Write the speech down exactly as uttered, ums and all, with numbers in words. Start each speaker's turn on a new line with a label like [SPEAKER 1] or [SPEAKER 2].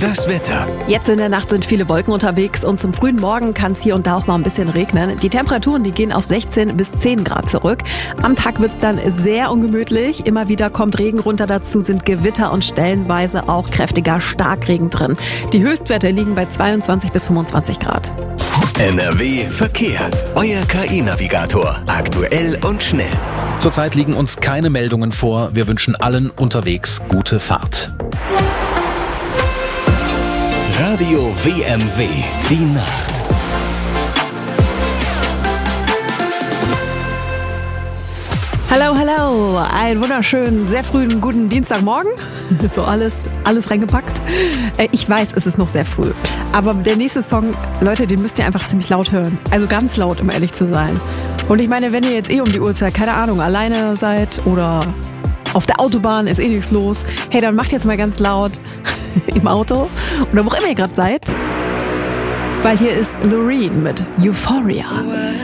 [SPEAKER 1] Das Wetter.
[SPEAKER 2] Jetzt in der Nacht sind viele Wolken unterwegs und zum frühen Morgen kann es hier und da auch mal ein bisschen regnen. Die Temperaturen, die gehen auf sechzehn bis zehn Grad zurück. Am Tag wird es dann sehr ungemütlich. Immer wieder kommt Regen runter, dazu sind Gewitter und stellenweise auch kräftiger Starkregen drin. Die Höchstwerte liegen bei zweiundzwanzig bis fünfundzwanzig Grad.
[SPEAKER 1] N R W Verkehr. Euer K I-Navigator. Aktuell und schnell.
[SPEAKER 3] Zurzeit liegen uns keine Meldungen vor. Wir wünschen allen unterwegs gute Fahrt.
[SPEAKER 1] Radio W M W. Die Nacht.
[SPEAKER 2] Hallo, hallo, einen wunderschönen, sehr frühen, guten Dienstagmorgen. So alles, alles reingepackt. Ich weiß, es ist noch sehr früh. Aber der nächste Song, Leute, den müsst ihr einfach ziemlich laut hören. Also ganz laut, um ehrlich zu sein. Und ich meine, wenn ihr jetzt eh um die Uhrzeit, keine Ahnung, alleine seid oder auf der Autobahn, ist eh nichts los. Hey, dann macht jetzt mal ganz laut im Auto oder wo immer ihr gerade seid. Weil hier ist Loreen mit Euphoria.